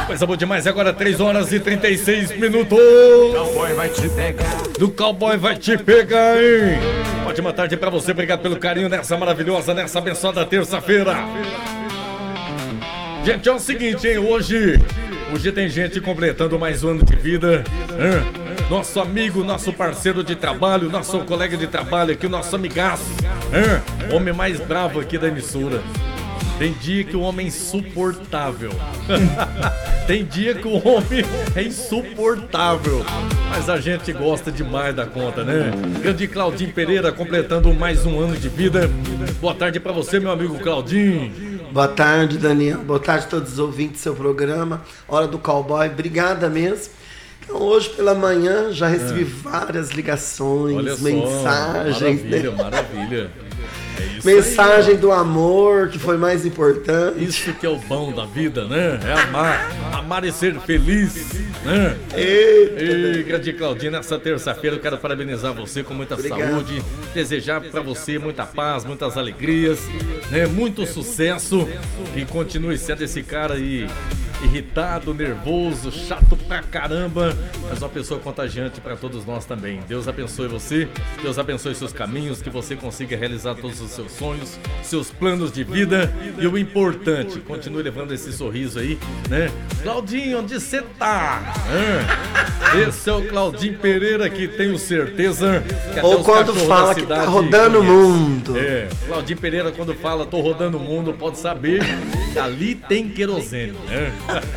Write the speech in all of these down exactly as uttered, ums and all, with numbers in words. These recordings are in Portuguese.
Coisa boa demais, agora três horas e trinta e seis minutos. Cowboy vai te pegar. Do Cowboy vai te pegar, hein? Ótima tarde pra você, obrigado pelo carinho nessa maravilhosa, nessa abençoada terça-feira. Gente, é o seguinte, hein? Hoje, hoje tem gente completando mais um ano de vida. Hein? Nosso amigo, nosso parceiro de trabalho, nosso colega de trabalho aqui, o nosso amigaço. Hein? Homem mais bravo aqui da emissora. Tem dia que o homem é insuportável. Tem dia que o homem é insuportável. Mas a gente gosta demais da conta, né? Grande Claudinho Pereira completando mais um ano de vida. Boa tarde pra você, meu amigo Claudinho. Boa tarde, Daniel. Boa tarde a todos os ouvintes do seu programa. Hora do Cowboy. Obrigada mesmo. Então, hoje pela manhã já recebi é. várias ligações, Olha só, mensagens. Maravilha, né? maravilha. É Mensagem aí, do amor, que foi mais importante. Isso que é o bom da vida, né? É amar, amar e ser feliz, né? Eita, e grande Claudinho, nessa terça-feira eu quero parabenizar você com muita Obrigado. saúde, desejar pra você muita paz, muitas alegrias, né? Muito sucesso e continue sendo esse cara aí irritado, nervoso, chato pra caramba, mas uma pessoa contagiante pra todos nós também. Deus abençoe você, Deus abençoe seus caminhos, que você consiga realizar todos os seus sonhos, seus planos de vida e o importante, continue levando esse sorriso aí, né? Claudinho, onde você tá? É. Esse é o Claudinho Pereira, que tenho certeza que até Ou os quando fala que tá rodando o mundo. É, Claudinho Pereira quando fala tô rodando o mundo, pode saber que ali tem querosene, né?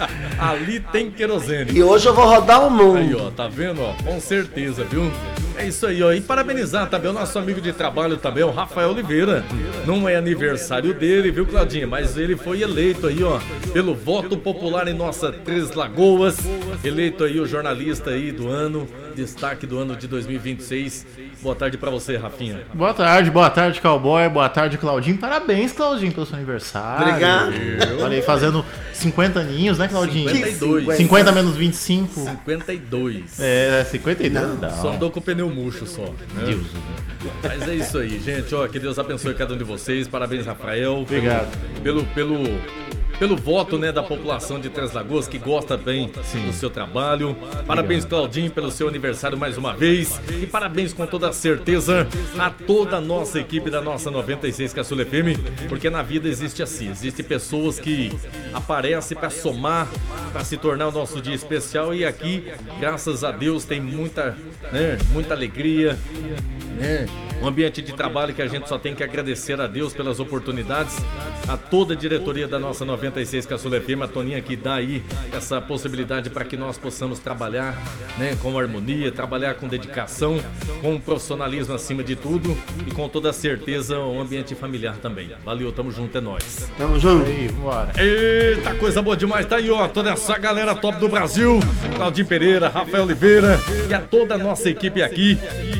Ali tem querosene. E hoje eu vou rodar o mundo. Aí, ó, tá vendo, ó? Com certeza, viu? É isso aí, ó. E parabenizar também o nosso amigo de trabalho também, o Rafael Oliveira. Não é aniversário dele, viu, Claudinho? Mas ele foi eleito aí, ó, pelo voto popular em nossa Três Lagoas. Eleito aí o jornalista aí do ano, destaque do ano de dois mil e vinte e seis. Boa tarde pra você, Rafinha. Boa tarde, boa tarde, Cowboy. Boa tarde, Claudinho. Parabéns, Claudinho, pelo seu aniversário. Obrigado. Olha aí, fazendo cinquenta aninhos, né, Claudinho? cinquenta e dois. cinquenta menos vinte e cinco. cinquenta e dois. É, cinquenta e dois. Não, não. Só andou com o pneu murcho só, né? Deus. Mas é isso aí, gente. Ó, que Deus abençoe cada um de vocês. Parabéns, Rafael. Obrigado. Pelo, pelo, pelo, pelo voto, né, da população de Três Lagoas, que gosta bem Sim. do seu trabalho. Parabéns, Claudinho, pelo seu aniversário mais uma vez. E parabéns com toda certeza a toda a nossa equipe da nossa noventa e seis Caçula F M, porque na vida existe assim, existem pessoas que aparecem para somar, para se tornar o nosso dia especial. E aqui, graças a Deus, tem muita, né, muita alegria, né? Um ambiente de trabalho que a gente só tem que agradecer a Deus pelas oportunidades, a toda a diretoria da nossa noventa e seis Caçula F M, a Toninha, que dá aí essa possibilidade para que nós possamos trabalhar, né, com harmonia, trabalhar com dedicação, com profissionalismo acima de tudo e com toda certeza um ambiente familiar também. Valeu, tamo junto, é nóis. Tamo junto. Aí, vambora. Eita, coisa boa demais, tá aí, ó, toda essa galera top do Brasil, Claudinho Pereira, Rafael Oliveira e a toda a nossa equipe aqui.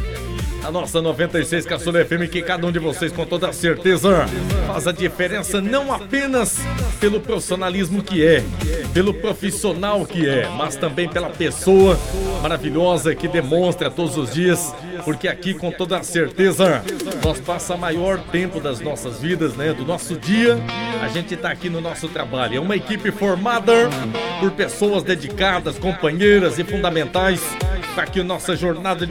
A nossa noventa e seis Caçula F M, que cada um de vocês com toda certeza faz a diferença, não apenas pelo profissionalismo que é, pelo profissional que é, mas também pela pessoa maravilhosa que demonstra todos os dias, porque aqui com toda certeza nós passa maior tempo das nossas vidas, né, do nosso dia, a gente tá aqui no nosso trabalho. É uma equipe formada por pessoas dedicadas, companheiras e fundamentais para que nossa jornada de